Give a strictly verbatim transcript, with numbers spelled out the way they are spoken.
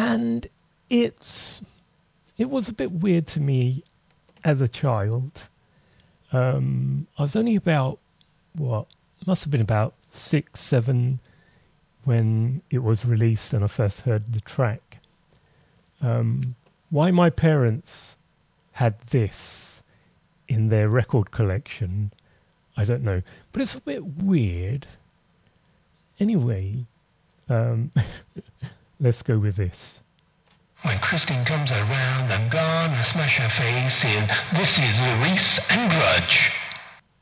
and it's it was a bit weird to me as a child. Um, I was only about, what, must have been about six, seven when it was released and I first heard the track. Um, why my parents had this in their record collection, I don't know. But it's a bit weird. Anyway, um, let's go with this. When Christine comes around, I'm gonna smash her face in. This is Louise and Grudge.